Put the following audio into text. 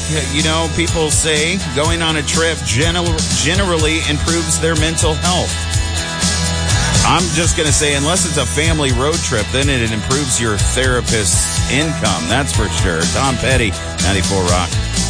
people say going on a trip generally improves their mental health. I'm just going to say, unless it's a family road trip, then it improves your therapist's income. That's for sure. Tom Petty, 94 Rock.